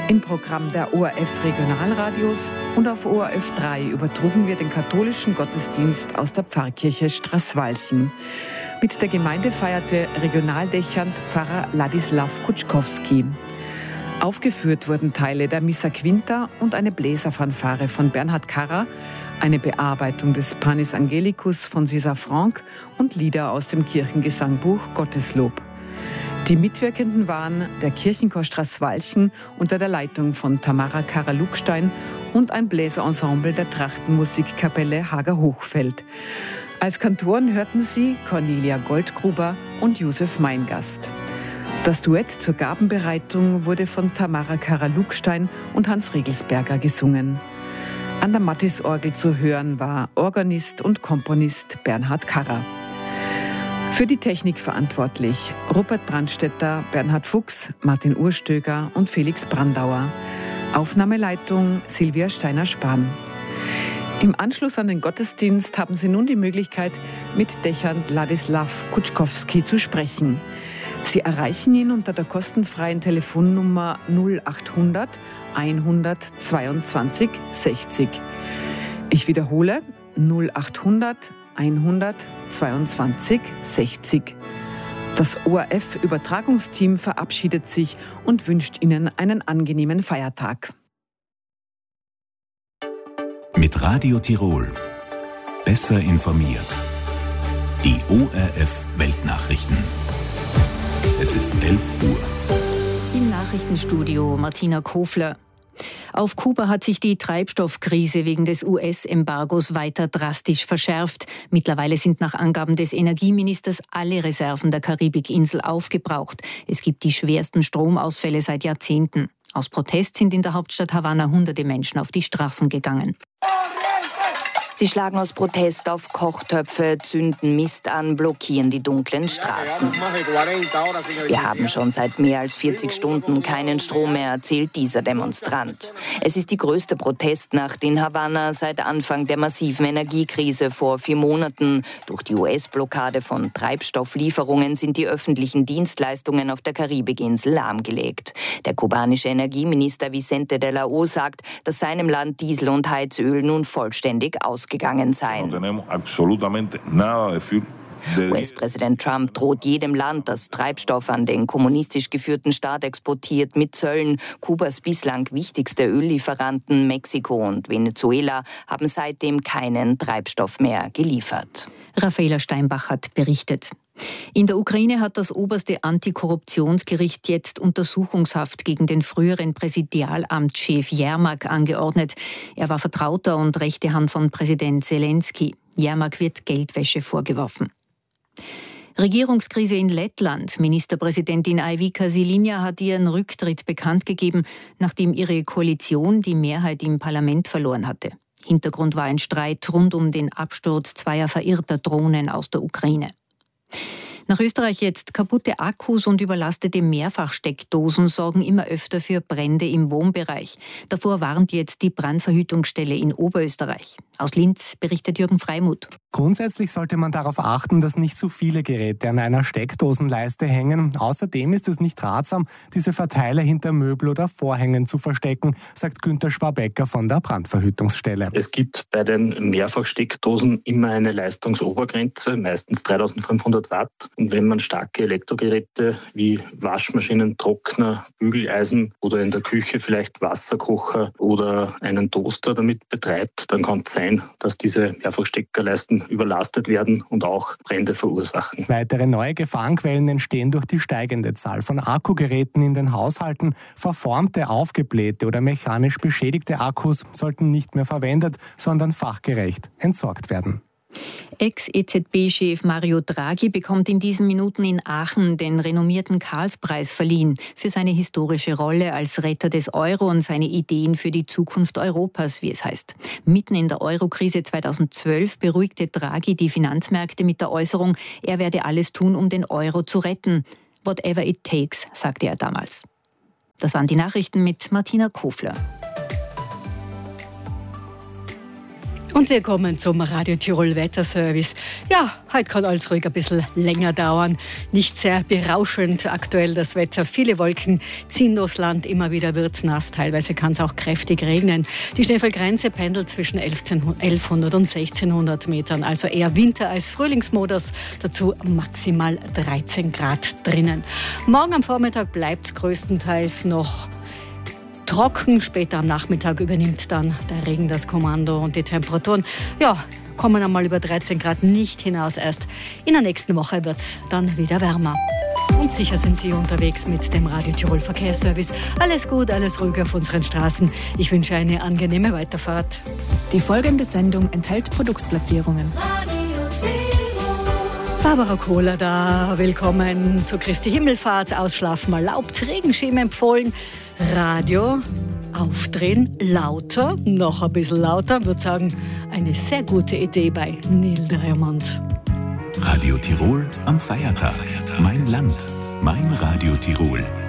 Im Programm der ORF Regionalradios und auf ORF 3 übertrugen wir den katholischen Gottesdienst aus der Pfarrkirche Straßwalchen. Mit der Gemeinde feierte Regionaldechant Pfarrer Ladislav Kutschkowski. Aufgeführt wurden Teile der Missa Quinta und eine Bläserfanfare von Bernhard Karrer, eine Bearbeitung des Panis Angelicus von César Franck und Lieder aus dem Kirchengesangbuch Gotteslob. Die Mitwirkenden waren der Kirchenchor Straßwalchen unter der Leitung von Tamara Karrer-Lugstein und ein Bläserensemble der Trachtenmusikkapelle Hager-Hochfeld. Als Kantoren hörten sie Cornelia Goldgruber und Josef Meingast. Das Duett zur Gabenbereitung wurde von Tamara Karrer-Lugstein und Hans Regelsberger gesungen. An der Mattisorgel zu hören war Organist und Komponist Bernhard Karrer. Für die Technik verantwortlich Rupert Brandstetter, Bernhard Fuchs, Martin Urstöger und Felix Brandauer. Aufnahmeleitung Silvia Steiner-Spahn. Im Anschluss an den Gottesdienst haben Sie nun die Möglichkeit, mit Dechant Ladislav Kutschkowski zu sprechen. Sie erreichen ihn unter der kostenfreien Telefonnummer 0800 122 60. Ich wiederhole 0800 122 60. Das ORF-Übertragungsteam verabschiedet sich und wünscht Ihnen einen angenehmen Feiertag. Mit Radio Tirol. Besser informiert. Die ORF-Weltnachrichten. Es ist 11 Uhr. Im Nachrichtenstudio Martina Kofler. Auf Kuba hat sich die Treibstoffkrise wegen des US-Embargos weiter drastisch verschärft. Mittlerweile sind nach Angaben des Energieministers alle Reserven der Karibikinsel aufgebraucht. Es gibt die schwersten Stromausfälle seit Jahrzehnten. Aus Protest sind in der Hauptstadt Havanna hunderte Menschen auf die Straßen gegangen. Sie schlagen aus Protest auf Kochtöpfe, zünden Mist an, blockieren die dunklen Straßen. Wir haben schon seit mehr als 40 Stunden keinen Strom mehr, erzählt dieser Demonstrant. Es ist die größte Protestnacht in Havanna seit Anfang der massiven Energiekrise vor 4 Monaten. Durch die US-Blockade von Treibstofflieferungen sind die öffentlichen Dienstleistungen auf der Karibikinsel lahmgelegt. Der kubanische Energieminister Vicente de la O sagt, dass seinem Land Diesel und Heizöl nun vollständig ausgegangen seien. US-Präsident Trump droht jedem Land, das Treibstoff an den kommunistisch geführten Staat exportiert, mit Zöllen. Kubas bislang wichtigste Öllieferanten, Mexiko und Venezuela, haben seitdem keinen Treibstoff mehr geliefert. Raffaela Steinbach hat berichtet. In der Ukraine hat das oberste Antikorruptionsgericht jetzt Untersuchungshaft gegen den früheren Präsidialamtschef Jermak angeordnet. Er war Vertrauter und rechte Hand von Präsident Zelensky. Jermak wird Geldwäsche vorgeworfen. Regierungskrise in Lettland. Ministerpräsidentin Aivika Silinja hat ihren Rücktritt bekannt gegeben, nachdem ihre Koalition die Mehrheit im Parlament verloren hatte. Hintergrund war ein Streit rund um den Absturz zweier verirrter Drohnen aus der Ukraine. Nach Österreich jetzt. Kaputte Akkus und überlastete Mehrfachsteckdosen sorgen immer öfter für Brände im Wohnbereich. Davor warnt jetzt die Brandverhütungsstelle in Oberösterreich. Aus Linz berichtet Jürgen Freimuth. Grundsätzlich sollte man darauf achten, dass nicht zu viele Geräte an einer Steckdosenleiste hängen. Außerdem ist es nicht ratsam, diese Verteiler hinter Möbel oder Vorhängen zu verstecken, sagt Günther Schwabecker von der Brandverhütungsstelle. Es gibt bei den Mehrfachsteckdosen immer eine Leistungsobergrenze, meistens 3500 Watt. Und wenn man starke Elektrogeräte wie Waschmaschinen, Trockner, Bügeleisen oder in der Küche vielleicht Wasserkocher oder einen Toaster damit betreibt, dann kann es sein, dass diese Mehrfachsteckerleisten überlastet werden und auch Brände verursachen. Weitere neue Gefahrenquellen entstehen durch die steigende Zahl von Akkugeräten in den Haushalten. Verformte, aufgeblähte oder mechanisch beschädigte Akkus sollten nicht mehr verwendet, sondern fachgerecht entsorgt werden. Ex-EZB-Chef Mario Draghi bekommt in diesen Minuten in Aachen den renommierten Karlspreis verliehen für seine historische Rolle als Retter des Euro und seine Ideen für die Zukunft Europas, wie es heißt. Mitten in der Euro-Krise 2012 beruhigte Draghi die Finanzmärkte mit der Äußerung, er werde alles tun, um den Euro zu retten. Whatever it takes, sagte er damals. Das waren die Nachrichten mit Martina Kofler. Und wir kommen zum Radio Tirol Wetterservice. Ja, heute kann alles ruhig ein bisschen länger dauern. Nicht sehr berauschend aktuell das Wetter. Viele Wolken ziehen durchs Land, immer wieder wird's nass. Teilweise kann es auch kräftig regnen. Die Schneefallgrenze pendelt zwischen 1100 und 1600 Metern. Also eher Winter- als Frühlingsmodus. Dazu maximal 13 Grad drinnen. Morgen am Vormittag bleibt es größtenteils noch trocken. Später am Nachmittag übernimmt dann der Regen das Kommando und die Temperaturen, kommen einmal über 13 Grad nicht hinaus. Erst in der nächsten Woche wird es dann wieder wärmer. Und sicher sind Sie unterwegs mit dem Radio Tirol Verkehrsservice. Alles gut, alles ruhig auf unseren Straßen. Ich wünsche eine angenehme Weiterfahrt. Die folgende Sendung enthält Produktplatzierungen. Barbara Kohler da. Willkommen zu Christi Himmelfahrt. Ausschlafen erlaubt, Regenschirm empfohlen. Radio aufdrehen, lauter, noch ein bisschen lauter. Ich würde sagen, eine sehr gute Idee bei Neil Diamond. Radio Tirol am Feiertag. Mein Land, mein Radio Tirol.